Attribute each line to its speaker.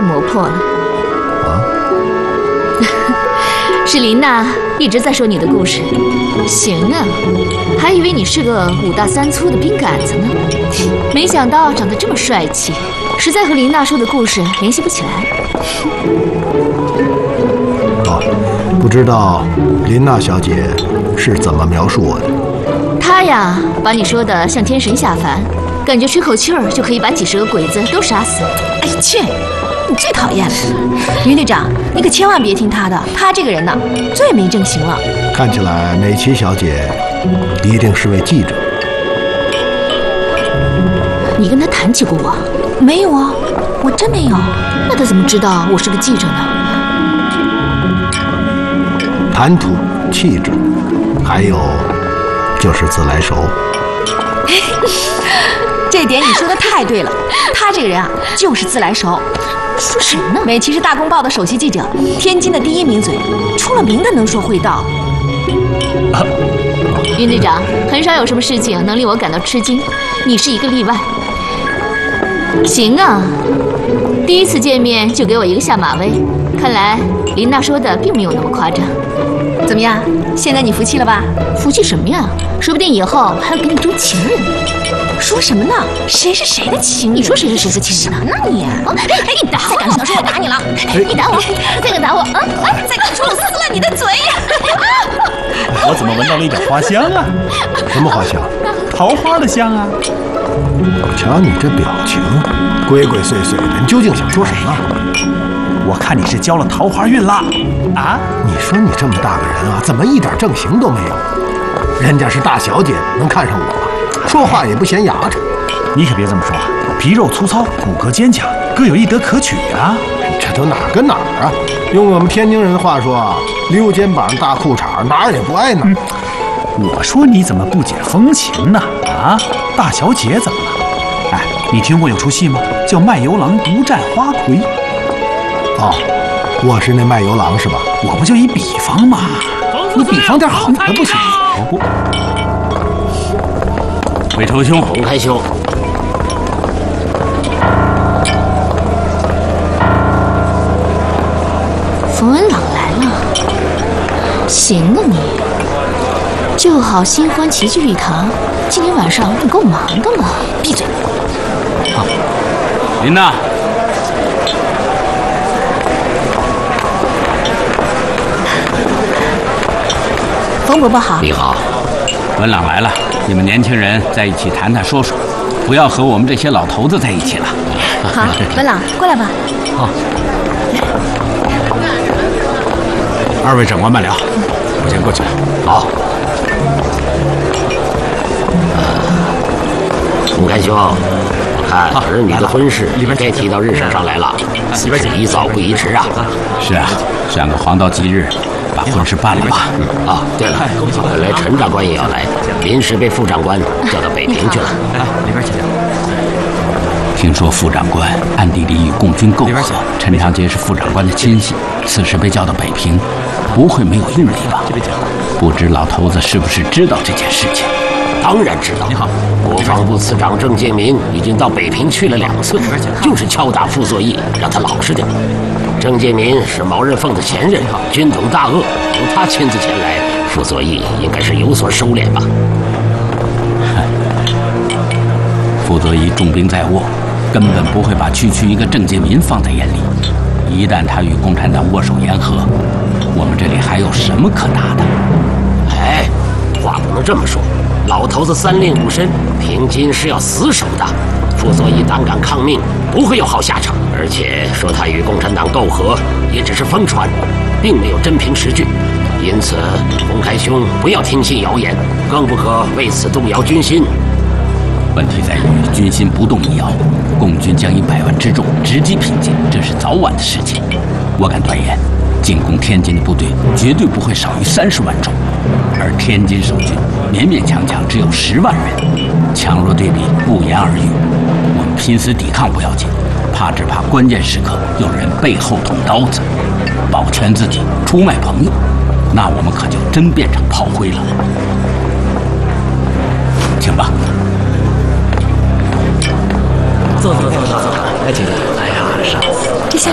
Speaker 1: 磨破了。
Speaker 2: 啊？
Speaker 1: 是琳娜一直在说你的故事。行啊，还以为你是个5大3粗的兵杆子呢，没想到长得这么帅气，实在和琳娜说的故事联系不起来。
Speaker 2: 不知道琳娜小姐是怎么描述我的？
Speaker 1: 她呀，把你说的像天神下凡，感觉吹口气儿就可以把几10个鬼子都杀死。
Speaker 3: 哎切，你最讨厌了，云队长，你可千万别听他的，他这个人呢，最没正形了。
Speaker 2: 看起来美琪小姐一定是位记者。
Speaker 1: 你跟他谈起过我？
Speaker 3: 没有啊，我真没有。
Speaker 1: 那他怎么知道我是个记者呢？
Speaker 2: 谈吐、气质，还有就是自来熟。
Speaker 3: 这点你说的太对了，他这个人啊，就是自来熟。
Speaker 1: 说什么呢？
Speaker 3: 美琪是大公报的首席记者，天津的第1名嘴，出了名的能说会道。
Speaker 1: 云队长，很少有什么事情能令我感到吃惊，你是一个例外。行啊，第一次见面就给我一个下马威，看来琳娜说的并没有那么夸张。
Speaker 3: 怎么样？现在你服气了吧？
Speaker 1: 服气什么呀？说不定以后还要给你装情人。
Speaker 3: 说什么呢？谁是谁的情人？
Speaker 1: 你说谁是谁的情人呢？
Speaker 3: 那你，
Speaker 1: 你打我！
Speaker 3: 再敢说说我打你了！
Speaker 1: 你打我！再敢打我！
Speaker 3: 再敢说我撕了你的嘴！
Speaker 4: 我怎么闻到了一点花香啊？
Speaker 2: 什么花香？
Speaker 4: 桃花的香啊！
Speaker 2: 瞧你这表情，鬼鬼祟祟的，你究竟想说什么？
Speaker 4: 我看你是交了桃花运啦！啊？
Speaker 2: 你说你这么大个人啊，怎么一点正形都没有？人家是大小姐，能看上我吗？说话也不嫌牙碜。
Speaker 4: 你可别这么说，皮肉粗糙，骨骼坚强，各有一德可取啊！
Speaker 2: 这都哪儿跟哪儿啊？用我们天津人的话说，溜肩膀大裤衩，哪儿也不挨哪儿。
Speaker 4: 我说你怎么不解风情呢？啊，大小姐怎么了？哎，你听过有出戏吗？叫《卖油郎独占花魁》。
Speaker 2: 哦，我是那卖油郎是吧？
Speaker 4: 我不就一比方嘛，你比方点好的不行。魏仇兄，
Speaker 5: 洪开兄，
Speaker 1: 冯文朗来了，行啊你，就好新欢齐聚一堂，今天晚上你够忙的了。闭嘴！
Speaker 4: 好，琳娜。
Speaker 3: 冯伯伯好。
Speaker 5: 你好。
Speaker 6: 文朗来了，你们年轻人在一起谈谈说说，不要和我们这些老头子在一起了。
Speaker 3: 好，文朗过来吧。
Speaker 6: 好。
Speaker 7: 二位长官慢聊，我先过去了。
Speaker 5: 好。洪开兄，我看儿女的婚事该提到日程上来了，宜早不宜迟啊。
Speaker 6: 是啊，选个黄道吉日，把婚事办了吧。
Speaker 5: 啊，对了，看来陈长官也要来，临时被副长官调到北平去了。
Speaker 7: 里边请。
Speaker 6: 听说副长官暗地里与共军媾和，陈长捷是副长官的亲信，此时被调到北平，不会没有用意吧？不知老头子是不是知道这件事情？
Speaker 5: 当然知道。你好，国防部次长郑介民已经到北平去了2次，就是敲打傅作义，让他老实点。郑介民是毛人凤的前任，军统大鳄，由他亲自前来，傅作义应该是有所收敛吧。
Speaker 6: 傅作义重兵在握，根本不会把区区一个郑介民放在眼里。一旦他与共产党握手言和，我们这里还有什么可拿的？
Speaker 5: 哎，话不能这么说。老头子3令5申，平津是要死守的。傅作义胆敢抗命，不会有好下场。而且说他与共产党媾和，也只是疯传，并没有真凭实据。因此，洪开兄不要听信谣言，更不可为此动摇军心。
Speaker 6: 问题在于军心不动一摇，共军将以100万之众直击平津，这是早晚的事情。我敢断言，进攻天津的部队绝对不会少于30万众，而天津守军勉勉强强只有10万人，强弱对比不言而喻。我们拼死抵抗不要紧，只怕关键时刻有人背后捅刀子，保全自己，出卖朋友，那我们可就真变成炮灰了。请吧。
Speaker 7: 坐，来，请坐。哎呀，上司。